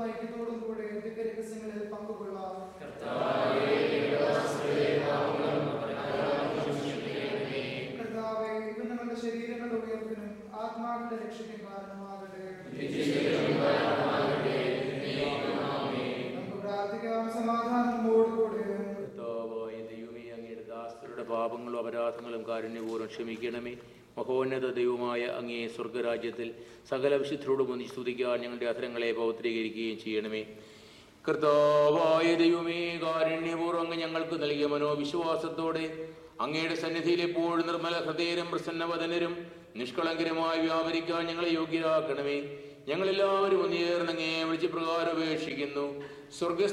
ഐക്യത്തോടും കൂടെ ദിവ്യരഹസ്യങ്ങളിൽ പങ്കുകൊള്ളാം. കർത്താവേ, ഇത് ഞങ്ങളുടെ ശരീരങ്ങളുടെ ഉയർപ്പിനും ആത്മാക്കളുടെ രക്ഷയ്ക്കും കാരണമാകട്ടെ. നമുക്ക് പ്രാർത്ഥിക്കാം. സമാധാനത്തോടുകൂടെ. കർത്താവായ ദൈവമേ, അങ്ങയുടെ ദാസരുടെ പാപങ്ങളും അപരാധങ്ങളും കാരുണ്യപൂർവ്വം ക്ഷമിക്കണമേ. മഹോന്നത ദൈവമായ അങ്ങേ സ്വർഗരാജ്യത്തിൽ സകല വിശുദ്ധരോടും ഒന്നിച്ച് സ്തുതിക്കാൻ ഞങ്ങളുടെ അധരങ്ങളെ പൗത്രീകരിക്കുകയും ചെയ്യണമേ. കർത്താവായ ദൈവമേ, കാരുണ്യപൂർവ്വം അങ്ങ് ഞങ്ങൾക്ക് നൽകിയ മനോവിശ്വാസത്തോടെ അങ്ങയുടെ സന്നിധിയിൽ എപ്പോഴും നിർമ്മല ഹൃദയരും പ്രസന്നവദനരും നിഷ്കളങ്കരമായി വ്യാപരിക്കാൻ ഞങ്ങളെ യോഗ്യരാക്കണമേ. ഞങ്ങളെല്ലാവരും ഒന്നേർന്ന് അങ്ങേ വിളിച്ച് പ്രകാരം അപേക്ഷിക്കുന്നു. സ്വർഗസ്ഥ